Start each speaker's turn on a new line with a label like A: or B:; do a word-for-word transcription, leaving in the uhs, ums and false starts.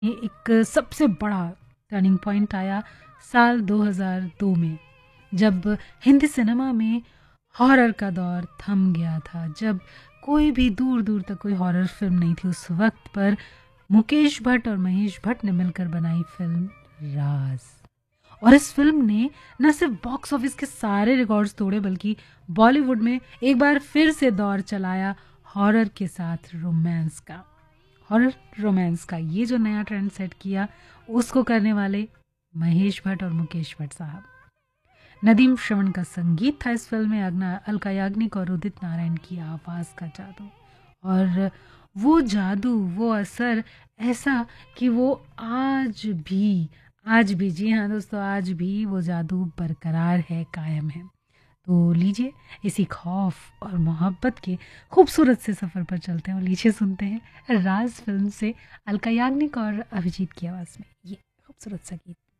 A: ये एक सबसे बड़ा टर्निंग पॉइंट आया साल दो हज़ार दो में, जब हिंदी सिनेमा में हॉरर का दौर थम गया था। जब कोई भी दूर दूर तक कोई हॉरर फिल्म नहीं थी उस वक्त पर, मुकेश भट्ट और महेश भट्ट ने मिलकर बनाई फिल्म राज। और इस फिल्म ने न सिर्फ बॉक्स ऑफिस के सारे रिकॉर्ड्स तोड़े, बल्कि बॉलीवुड में एक बार फिर से दौर चलाया हॉरर के साथ रोमांस का। हॉरर रोमांस का ये जो नया ट्रेंड सेट किया, उसको करने वाले महेश भट्ट और मुकेश भट्ट साहब। नदीम श्रवण का संगीत था इस फिल्म में, अग्ना अलका याग्निक और उदित नारायण की आवाज़ का जादू। और वो जादू, वो असर ऐसा कि वो आज भी, आज भी, जी हाँ दोस्तों, आज भी वो जादू बरकरार है, कायम है। तो लीजिए, इसी खौफ और मोहब्बत के खूबसूरत से सफ़र पर चलते हैं और लीजिए सुनते हैं राज फिल्म से अलका याग्निक और अभिजीत की आवाज़ में ये खूबसूरत सा गीत।